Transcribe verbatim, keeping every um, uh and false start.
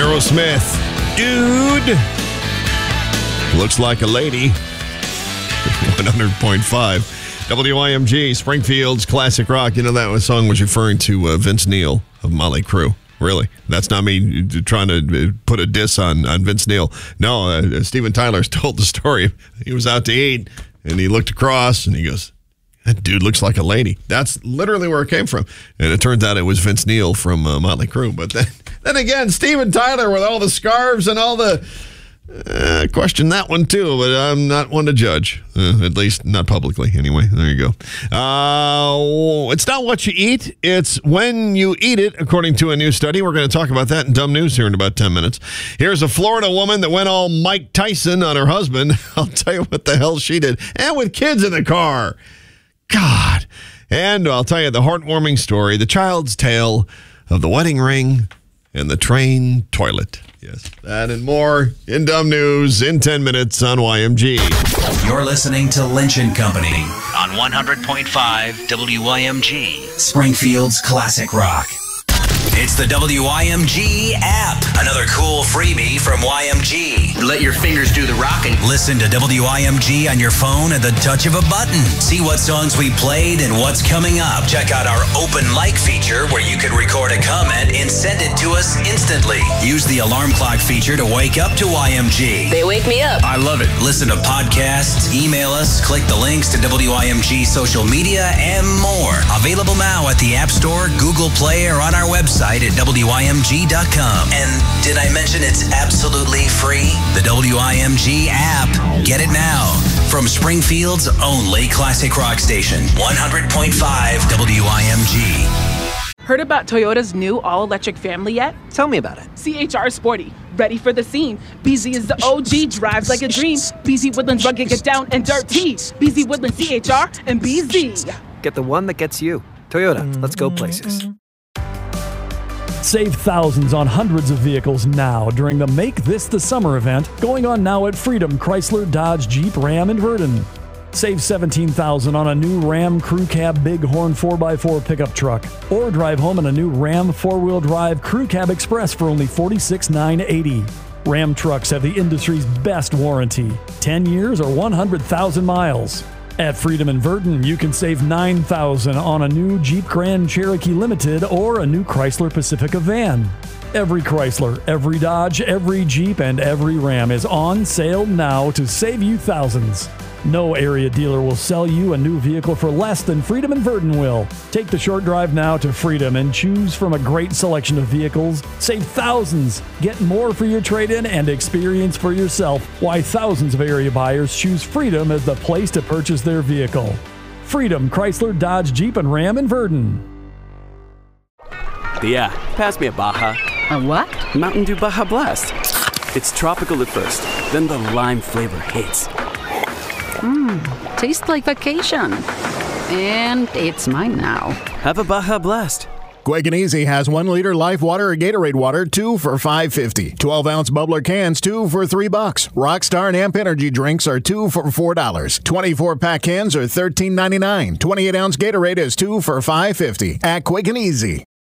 Aerosmith. Dude. Looks like a lady. one hundred point five. W I M G, Springfield's classic rock. You know, that song was referring to uh, Vince Neil of Motley Crue. Really? That's not me trying to put a diss on, on Vince Neil. No, uh, Steven Tyler's told the story. He was out to eat, and he looked across, and he goes, that dude looks like a lady. That's literally where it came from. And it turns out it was Vince Neil from uh, Motley Crue. But then, then again, Steven Tyler with all the scarves and all the... Uh, question that one too, but I'm not one to judge. Uh, at least not publicly, anyway. There you go. Uh, it's not what you eat, it's when you eat it, according to a new study. We're going to talk about that in Dumb News here in about ten minutes. Here's a Florida woman that went all Mike Tyson on her husband. I'll tell you what the hell she did. And with kids in the car. God. And I'll tell you the heartwarming story, the child's tale of the wedding ring and the train toilet. Yes, that and more in Dumb News in ten minutes on Y M G. You're listening to Lynch and Company on one hundred point five W Y M G, Springfield's classic rock. It's the W Y M G app. Another cool freebie from Y M G. Let your fingers do the rocking. Listen to W Y M G on your phone at the touch of a button. See what songs we played and what's coming up. Check out our open mic feature where you can record a comment and send it to us instantly. Use the alarm clock feature to wake up to Y M G. They wake me up. I love it. Listen to podcasts, email us, click the links to W Y M G social media, and more. Available now at the App Store, Google Play, or on our website at W Y M G dot com. And did I mention it's absolutely free? The W I M G app. Get it now. From Springfield's only classic rock station, one hundred point five W I M G. Heard about Toyota's new all-electric family yet? Tell me about it. C H R Sporty. Ready for the scene. B Z is the O G, drives like a dream. B Z Woodlands rugged, get down and dirty. B Z Woodlands C H R and B Z. Get the one that gets you. Toyota, let's go places. Save thousands on hundreds of vehicles now during the Make This the Summer event going on now at Freedom Chrysler Dodge Jeep Ram in Verdon. Save seventeen thousand dollars on a new Ram Crew Cab Bighorn four by four pickup truck, or drive home in a new Ram four-wheel drive Crew Cab Express for only forty-six thousand nine hundred eighty dollars. Ram trucks have the industry's best warranty, ten years or one hundred thousand miles. At Freedom in Verdon, you can save nine thousand dollars on a new Jeep Grand Cherokee Limited or a new Chrysler Pacifica van. Every Chrysler, every Dodge, every Jeep, and every Ram is on sale now to save you thousands. No area dealer will sell you a new vehicle for less than Freedom in Verdon will. Take the short drive now to Freedom and choose from a great selection of vehicles. Save thousands. Get more for your trade-in and experience for yourself why thousands of area buyers choose Freedom as the place to purchase their vehicle. Freedom Chrysler Dodge Jeep and Ram in Verdon. Yeah, pass me a Baja. A what? Mountain Dew Baja Blast. It's tropical at first, then the lime flavor hits. Mmm, tastes like vacation. And it's mine now. Have a Baja Blast. Quick and Easy has one liter Life Water or Gatorade water, two for five fifty. twelve ounce bubbler cans, two for three bucks. Rockstar and Amp Energy drinks are two for four dollars. twenty-four pack cans are thirteen ninety-nine. twenty-eight ounce Gatorade is two for five fifty at Quick and Easy.